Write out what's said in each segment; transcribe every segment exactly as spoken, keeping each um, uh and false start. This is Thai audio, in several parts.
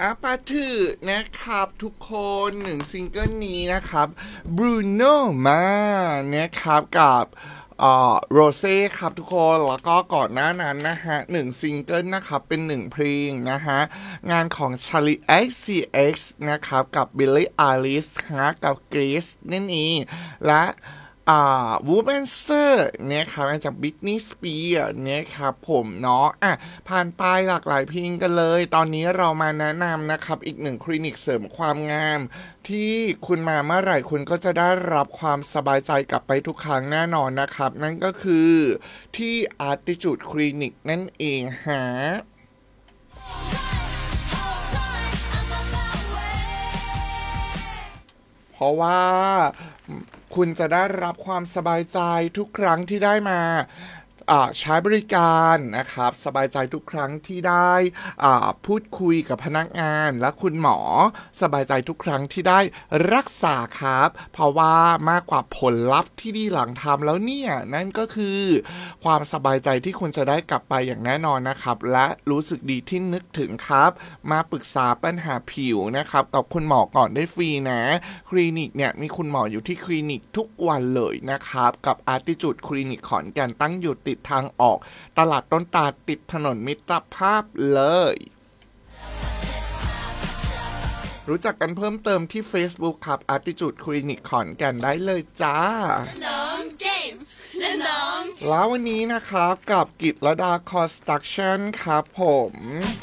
อาปาถือนะครับทุกคนหนึ่งซิงเกิลนี้นะครับบรูโน่มานะครับกับโรเซ่ครับทุกคนแล้วก็ก่อนหน้านั้นนะฮะหนึ่งซิงเกิลนะครับเป็นหนึ่งเพลงนะฮะงานของ Charli เอ็กซ์ ซี เอ็กซ์ นะครับกับ Billie Eilish ฮะกับ Grace นั่นเองและอ่าวูแมนเซอร์เนี่ยครับมาจากบิทนีย์สเปียร์เนี่ยครับผมเนาะอ่ะผ่านไปหลากหลายเพลงกันเลยตอนนี้เรามาแนะนำนะครับอีกหนึ่งคลินิกเสริมความงามที่คุณมาเมื่อไหร่คุณก็จะได้รับความสบายใจกลับไปทุกครั้งแน่นอนนะครับนั่นก็คือที่ Attitude Clinic นั่นเองฮะเพราะว่าคุณจะได้รับความสบายใจทุกครั้งที่ได้มาใช้บริการนะครับสบายใจทุกครั้งที่ได้พูดคุยกับพนักงานและคุณหมอสบายใจทุกครั้งที่ได้รักษาครับเพราะว่ามากกว่าผลลัพธ์ที่ดีหลังทำแล้วเนี่ยนั่นก็คือความสบายใจที่คุณจะได้กลับไปอย่างแน่นอนนะครับและรู้สึกดีที่นึกถึงครับมาปรึกษาปัญหาผิวนะครับกับคุณหมอก่อนได้ฟรีนะคลินิกเนี่ยมีคุณหมออยู่ที่คลินิกทุกวันเลยนะครับกับ Attitude Clinic ขอนแก่นตั้งอยู่ติดทางออกตลาดต้นตาลติดถนนมิตรภาพเลยรู้จักกันเพิ่มเติมที่ Facebook ครับ Attitude Clinic ขอนแก่นได้เลยจ้าแล้ววันนี้นะครับกับกิตรดา Construction ครับผม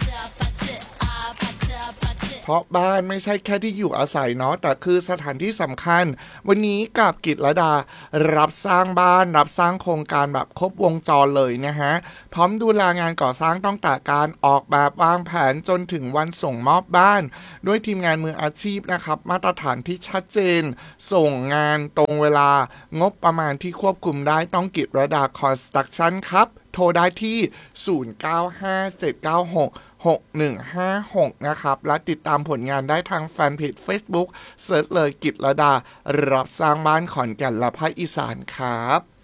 เพราะบ้านไม่ใช่แค่ที่อยู่อาศัยเนาะแต่คือสถานที่สำคัญวันนี้กับกิตรดารับสร้างบ้านรับสร้างโครงการแบบครบวงจรเลยนะฮะพร้อมดูแลงานก่อสร้างตั้งแต่การออกแบบวางแผนจนถึงวันส่งมอบบ้านด้วยทีมงานมืออาชีพนะครับมาตรฐานที่ชัดเจนส่งงานตรงเวลางบประมาณที่ควบคุมได้ต้องกิตรดา Construction ครับโทรได้ที่ศูนย์ เก้า ห้า เจ็ด เก้า หก หก หนึ่ง ห้า หกนะครับและติดตามผลงานได้ทางแฟนเพจ Facebook เสิร์ชเลยกิตรดารับสร้างบ้านขอนแก่นและภาคอีสานครับ